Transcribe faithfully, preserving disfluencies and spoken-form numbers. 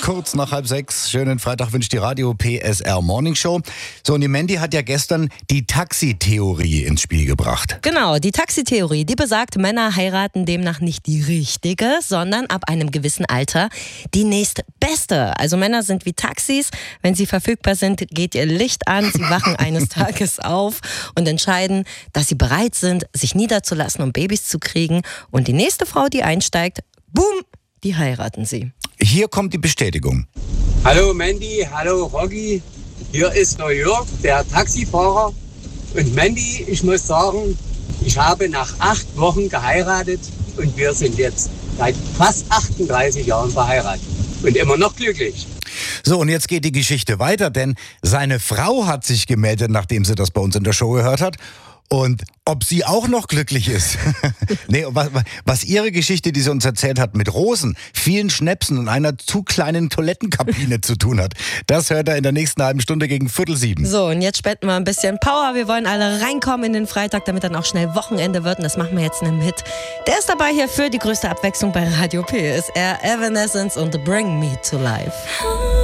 Kurz nach halb sechs. Schönen Freitag wünscht die Radio P S R Morning Show. So, und die Mandy hat ja gestern die Taxi-Theorie ins Spiel gebracht. Genau, die Taxi-Theorie, die besagt, Männer heiraten demnach nicht die richtige, sondern ab einem gewissen Alter die nächstbeste. Also Männer sind wie Taxis. Wenn sie verfügbar sind, geht ihr Licht an. Sie wachen eines Tages auf und entscheiden, dass sie bereit sind, sich niederzulassen, um Babys zu kriegen. Und die nächste Frau, die einsteigt, boom, die heiraten sie. Hier kommt die Bestätigung. Hallo Mandy, hallo Rocky. Hier ist der Jörg, der Taxifahrer. Und Mandy, ich muss sagen, ich habe nach acht Wochen geheiratet und wir sind jetzt seit fast achtunddreißig Jahren verheiratet und immer noch glücklich. So, und jetzt geht die Geschichte weiter, denn seine Frau hat sich gemeldet, nachdem sie das bei uns in der Show gehört hat. Und ob sie auch noch glücklich ist. nee, was, was ihre Geschichte, die sie uns erzählt hat, mit Rosen, vielen Schnäpsen und einer zu kleinen Toilettenkabine zu tun hat, das hört er in der nächsten halben Stunde gegen Viertel sieben. So, und jetzt spenden wir ein bisschen Power. Wir wollen alle reinkommen in den Freitag, damit dann auch schnell Wochenende wird. Und das machen wir jetzt in einem Hit. Der ist dabei hier für die größte Abwechslung bei Radio P S R, Evanescence und Bring Me to Life.